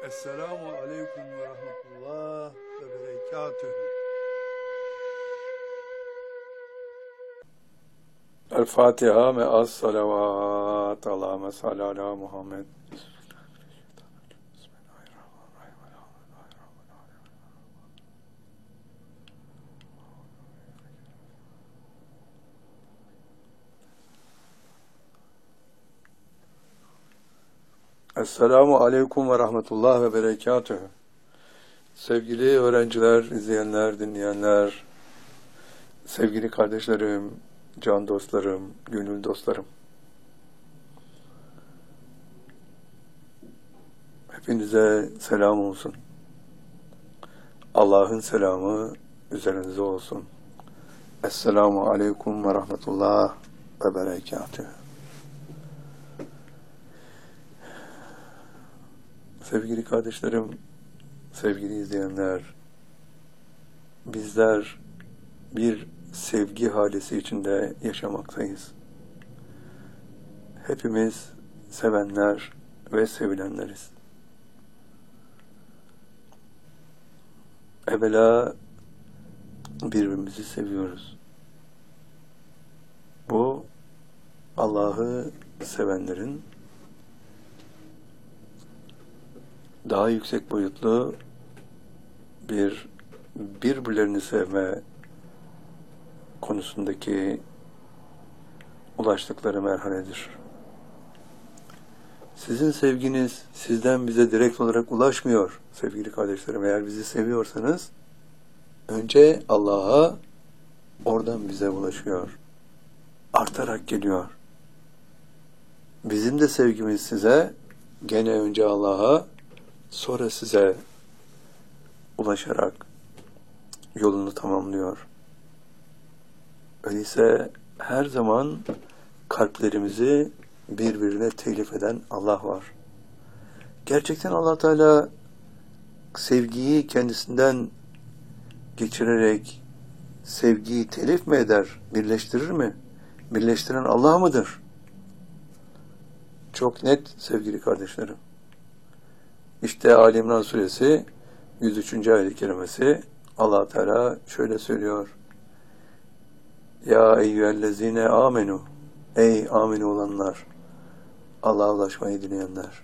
Esselamu aleyküm ve rahmetullah ve berekatühü. El Fatiha ve az salavat. Allahümme salli ala Muhammed. Esselamu aleyküm ve rahmetullah ve berekatühü. Sevgili öğrenciler, izleyenler, dinleyenler, sevgili kardeşlerim, can dostlarım, gönül dostlarım. Hepinize selam olsun. Allah'ın selamı üzerinize olsun. Esselamu aleyküm ve rahmetullah ve berekatühü. Sevgili kardeşlerim, sevgili izleyenler, bizler bir sevgi halisi içinde yaşamaktayız. Hepimiz sevenler ve sevilenleriz. Evvela birbirimizi seviyoruz. Bu Allah'ı sevenlerin daha yüksek boyutlu birbirlerini sevme konusundaki ulaştıkları merhaledir. Sizin sevginiz sizden bize direkt olarak ulaşmıyor sevgili kardeşlerim. Eğer bizi seviyorsanız önce Allah'a, oradan bize ulaşıyor. Artarak geliyor. Bizim de sevgimiz size gene önce Allah'a, sonra size ulaşarak yolunu tamamlıyor. Öyleyse her zaman kalplerimizi birbirine telif eden Allah var. Gerçekten Allah Teala sevgiyi kendisinden geçirerek sevgiyi telif mi eder, birleştirir mi? Birleştiren Allah mıdır? Çok net sevgili kardeşlerim. İşte Ali İmran suresi 103. ayet-i kerimesi Allah Teala şöyle söylüyor. Ya eyyühellezine amenu, ey amin olanlar, Allah'a ulaşmayı dileyenler,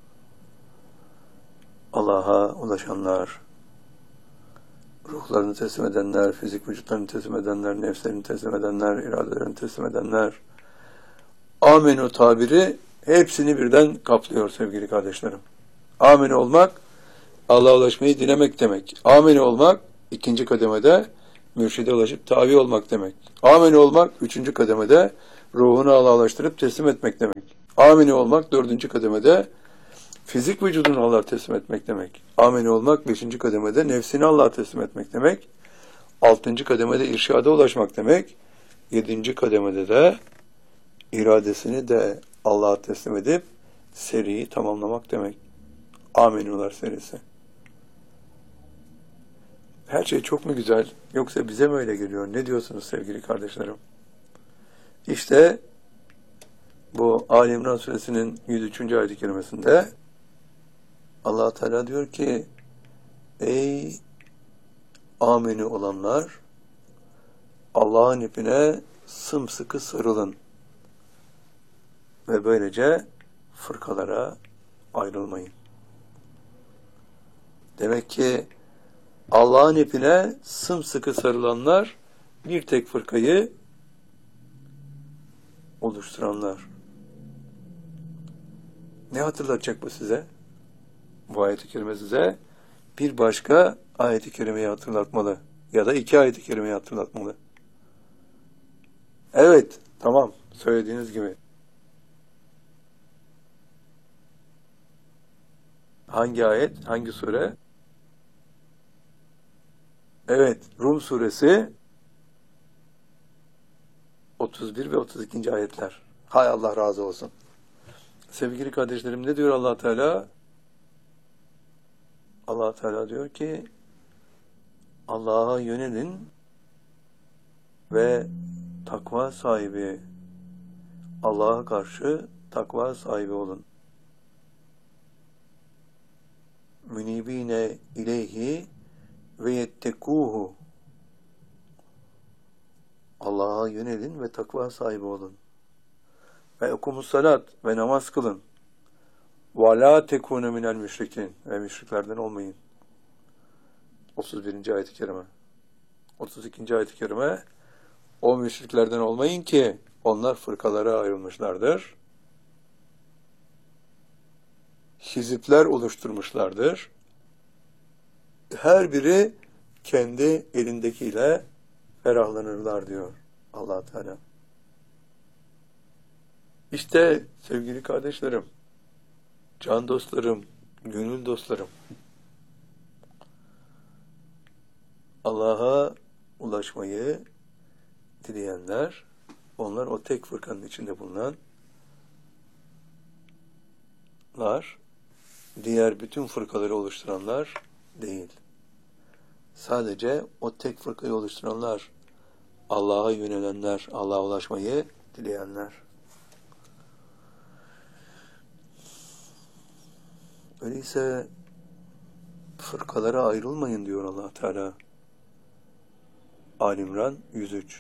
Allah'a ulaşanlar, ruhlarını teslim edenler, fizik vücutlarını teslim edenler, nefslerini teslim edenler, iradelerini teslim edenler, amenu tabiri hepsini birden kaplıyor sevgili kardeşlerim. Amin olmak, Allah'a ulaşmayı dilemek demek. Amin olmak, ikinci kademede mürşide ulaşıp tabi olmak demek. Amin olmak, üçüncü kademede ruhunu Allah'a ulaştırıp teslim etmek demek. Amin olmak, dördüncü kademede fizik vücudunu Allah'a teslim etmek demek. Amin olmak, beşinci kademede nefsini Allah'a teslim etmek demek. Altıncı kademede irşada ulaşmak demek. Yedinci kademede de iradesini de Allah'a teslim edip seriyi tamamlamak demek. Aminular serisi. Her şey çok mu güzel, yoksa bize mi öyle geliyor? Ne diyorsunuz sevgili kardeşlerim? İşte bu Ali İmran suresinin 103. ayet-i kerimesinde Allah Teala diyor ki, ey amini olanlar, Allah'ın ipine sımsıkı sarılın ve böylece fırkalara ayrılmayın. Demek ki Allah'ın ipine sımsıkı sarılanlar bir tek fırkayı oluşturanlar. Ne hatırlatacak bu size? Bu ayet-i kerime size bir başka ayet-i kerimeyi hatırlatmalı. Ya da iki ayet-i kerimeyi hatırlatmalı. Evet, tamam, söylediğiniz gibi. Hangi ayet, hangi sure? Evet, Rum suresi 31 ve 32. ayetler. Hay Allah razı olsun. Sevgili kardeşlerim, ne diyor Allah Teala? Allah Teala diyor ki, Allah'a yönelin ve takva sahibi, Allah'a karşı takva sahibi olun. münibine ileyhi ve yettekuhu. Allah'a yönelin ve takva sahibi olun. Ve okumus salat ve namaz kılın. Ve la tekunu minel müşrikin ve müşriklerden olmayın. 31. ayet-i kerime. 32. ayet-i kerime, o müşriklerden olmayın ki onlar fırkalara ayrılmışlardır. Hizipler oluşturmuşlardır. Her biri kendi elindekiyle ferahlanırlar diyor Allah Teala. İşte sevgili kardeşlerim, can dostlarım, gönül dostlarım, Allah'a ulaşmayı dileyenler, onlar o tek fırkanın içinde bulunanlar, diğer bütün fırkaları oluşturanlar değil. Sadece o tek fırkayı oluşturanlar, Allah'a yönelenler, Allah'a ulaşmayı dileyenler. Öyleyse fırkalara ayrılmayın diyor Allah Teala. Ali İmran 103.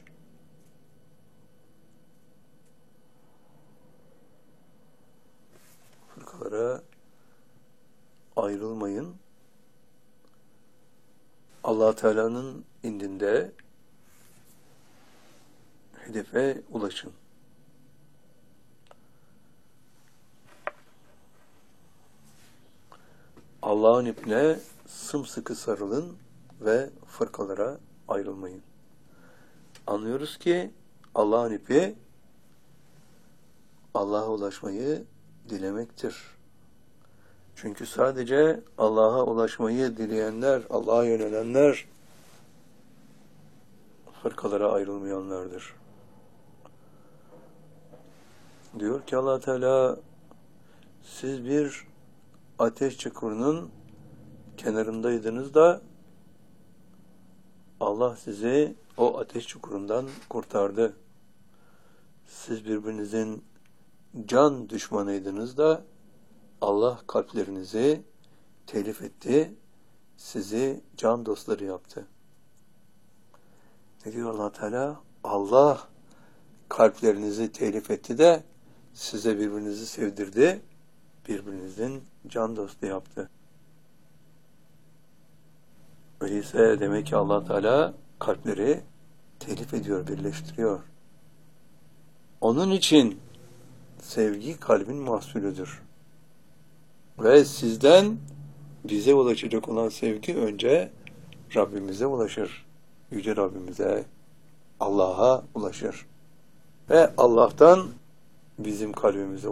Fırkalara ayrılmayın. Allah Teala'nın indinde hedefe ulaşın. Allah'ın ipine sımsıkı sarılın ve fırkalara ayrılmayın. Anlıyoruz ki Allah'ın ipi Allah'a ulaşmayı dilemektir. Çünkü sadece Allah'a ulaşmayı dileyenler, Allah'a yönelenler fırkalara ayrılmayanlardır. Diyor ki Allah Teala, siz bir ateş çukurunun kenarındaydınız da Allah sizi o ateş çukurundan kurtardı. Siz birbirinizin can düşmanıydınız da Allah kalplerinizi telif etti, sizi can dostları yaptı. Ne diyor Allah Teala? Allah kalplerinizi telif etti de size birbirinizi sevdirdi, birbirinizin can dostu yaptı. Öyleyse demek ki Allah Teala kalpleri telif ediyor, birleştiriyor. Onun için sevgi kalbin mahsulüdür. Ve sizden bize ulaşacak olan sevgi önce Rabbimize ulaşır. Yüce Rabbimize, Allah'a ulaşır. Ve Allah'tan bizim kalbimize